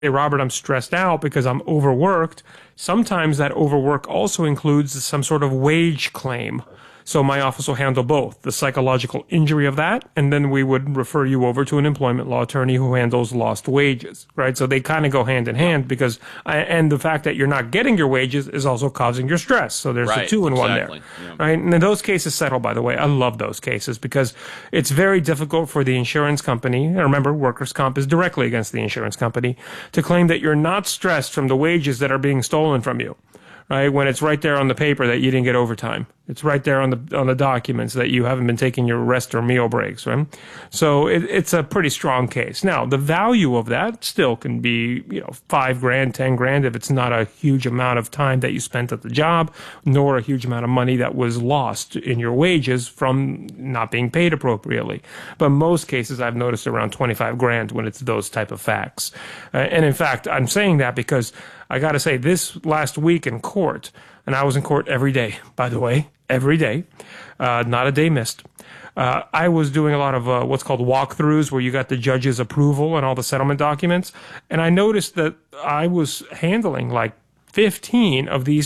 hey, Robert, I'm stressed out because I'm overworked. Sometimes that overwork also includes some sort of wage claim. So my office will handle both the psychological injury of that, and then we would refer you over to an employment law attorney who handles lost wages, right? So they kind of go hand in hand because, and the fact that you're not getting your wages is also causing your stress. So there's the two in one there, right? And then those cases settle, by the way. I love those cases because it's very difficult for the insurance company. And remember, workers' comp is directly against the insurance company to claim that you're not stressed from the wages that are being stolen from you. Right, when it's right there on the paper that you didn't get overtime. It's right there on the documents that you haven't been taking your rest or meal breaks, right? So it's a pretty strong case. Now, the value of that still can be, $5 grand, 10 grand if it's not a huge amount of time that you spent at the job, nor a huge amount of money that was lost in your wages from not being paid appropriately. But most cases I've noticed around 25 grand when it's those type of facts. And in fact, I'm saying that because I got to say, this last week in court, and I was in court every day, by the way, every day, not a day missed. I was doing a lot of what's called walkthroughs where you got the judge's approval and all the settlement documents. And I noticed that I was handling like 15 of these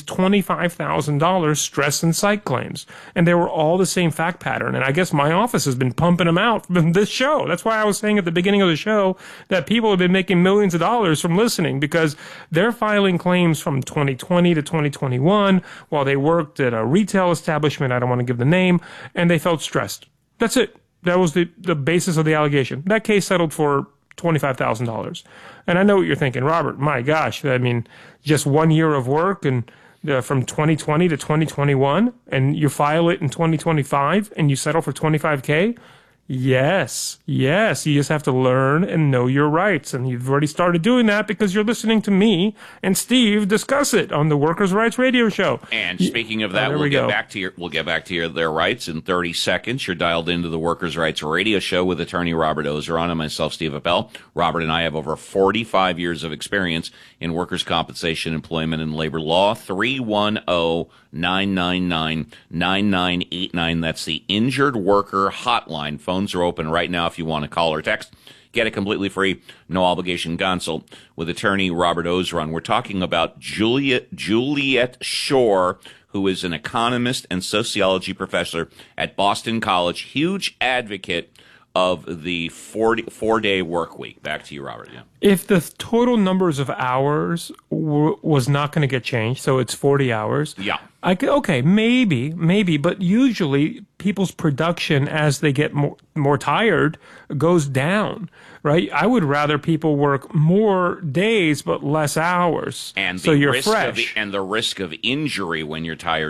$25,000 stress and psych claims. And they were all the same fact pattern. And I guess my office has been pumping them out from this show. That's why I was saying at the beginning of the show that people have been making millions of dollars from listening because they're filing claims from 2020 to 2021 while they worked at a retail establishment. I don't want to give the name. And they felt stressed. That's it. That was the basis of the allegation. That case settled for $25,000. And I know what you're thinking, Robert, my gosh, I mean, just 1 year of work and from 2020 to 2021, and you file it in 2025 and you settle for $25K? Yes. You just have to learn and know your rights. And you've already started doing that because you're listening to me and Steve discuss it on the Workers' Rights Radio Show. And speaking of that, we'll get back to their rights in 30 seconds. You're dialed into the Workers' Rights Radio Show with attorney Robert Ozeron and myself, Steve Appel. Robert and I have over 45 years of experience in workers' compensation, employment, and labor law. 310-999-9989. That's the Injured Worker Hotline. Phones are open right now if you want to call or text. Get a completely free, no obligation consult with attorney Robert Ozeron. We're talking about Juliet Schor, who is an economist and sociology professor at Boston College, huge advocate of the four-day work week. Back to you, Robert. Yeah. If the total numbers of hours was not going to get changed, so it's 40 hours. Yeah. Okay, maybe, but usually people's production as they get more tired goes down, right? I would rather people work more days but less hours, and so you're fresh. And the risk of injury when you're tired